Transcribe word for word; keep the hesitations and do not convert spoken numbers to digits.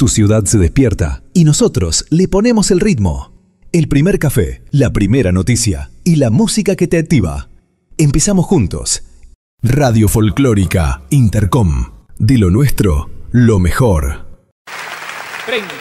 Tu ciudad se despierta y nosotros le ponemos el ritmo. El primer café, la primera noticia y la música que te activa. Empezamos juntos. Radio Folclórica Intercom. De lo nuestro, lo mejor. treinta.